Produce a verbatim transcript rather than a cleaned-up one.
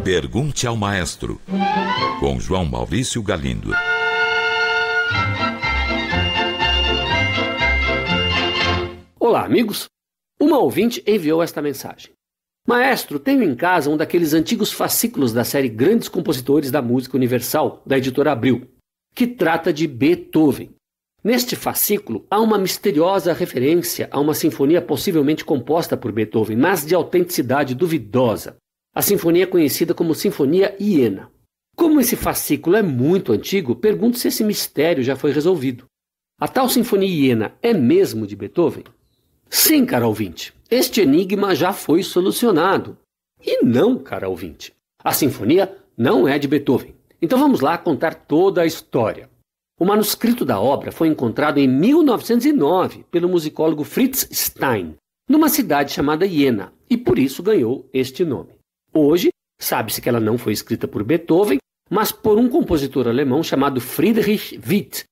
Pergunte ao Maestro, com João Maurício Galindo. Olá, amigos. Uma ouvinte enviou esta mensagem. Maestro, tenho em casa um daqueles antigos fascículos da série Grandes Compositores da Música Universal, da editora Abril, que trata de Beethoven. Neste fascículo, há uma misteriosa referência a uma sinfonia possivelmente composta por Beethoven, mas de autenticidade duvidosa. A sinfonia é conhecida como Sinfonia Iena. Como esse fascículo é muito antigo, pergunto se esse mistério já foi resolvido. A tal Sinfonia Iena é mesmo de Beethoven? Sim, cara ouvinte, este enigma já foi solucionado. E não, cara ouvinte, a sinfonia não é de Beethoven. Então vamos lá contar toda a história. O manuscrito da obra foi encontrado em mil novecentos e nove pelo musicólogo Fritz Stein, numa cidade chamada Iena, e por isso ganhou este nome. Hoje, sabe-se que ela não foi escrita por Beethoven, mas por um compositor alemão chamado Friedrich Witt,